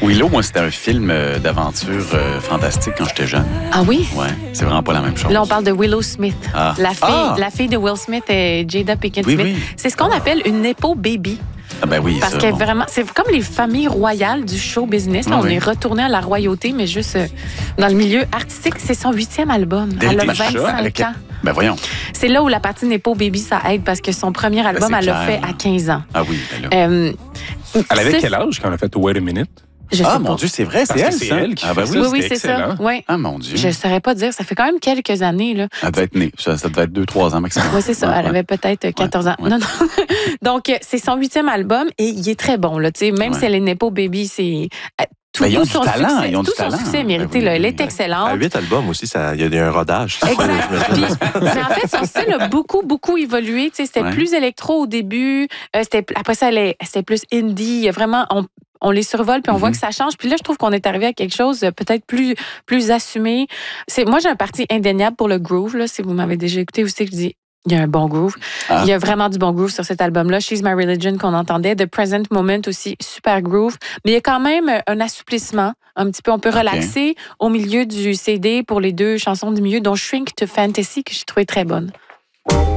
Willow, moi, c'était un film d'aventure fantastique quand j'étais jeune. Ah oui? Ouais, c'est vraiment pas la même chose. Là, on parle de Willow Smith. Ah. La fille de Will Smith est Jada Pinkett Oui, Smith. oui. C'est ce qu'on appelle une Nepo baby. Ah ben oui, Parce ça, que bon. vraiment, c'est comme les familles royales du show business. Là, Ah on oui. est retourné à la royauté, mais juste dans le milieu artistique. C'est son 8e album. Elle a Déjà? 25 ans. Ben voyons. C'est là où la partie Nepo baby, ça aide parce que son premier album, c'est elle l'a clair, fait là. à 15 ans. Ah oui, ben là. Elle avait c'est- quel âge quand elle a fait Wait a Minute? Je sais Ah, pas. mon Dieu, c'est vrai, c'est Parce que elle, c'est ça. elle qui Ah ben fait oui. ça. Oui, c'était c'est ça. excellent. Ouais. Ah, mon Dieu. Je ne saurais pas dire. Ça fait quand même quelques années. Là. Elle devait être née. Ça devait être 2-3 ans maximum. Oui, c'est ça. Ouais, Elle ouais. avait peut-être 14 ans. ouais. Non, non. Donc, c'est son 8e album et il est très bon. Là, tu sais. Même Ouais. si elle est Nepo Baby, c'est... Ben, ils ont du son talent, succès, ils ont du tout son talent. succès est mérité. Ben oui, là. Elle oui, est oui. excellente. À 8 albums aussi, il y a un rodage. Exact. Puis, mais en fait, son style a beaucoup évolué. Tu sais, c'était Ouais. plus électro au début. Après ça, c'était plus indie. Il y a vraiment... On les survole, puis on voit que ça change. Puis là, je trouve qu'on est arrivé à quelque chose de peut-être plus assumé. Moi, j'ai un parti indéniable pour le groove. Là, si vous m'avez déjà écouté, vous savez que je dis il y a un bon groove. Ah. Il y a vraiment du bon groove sur cet album-là. She's My Religion qu'on entendait. The Present Moment aussi, super groove. Mais il y a quand même un assouplissement. Un petit peu, on peut relaxer au milieu du CD pour les 2 chansons du milieu, dont Shrink to Fantasy, que j'ai trouvé très bonne.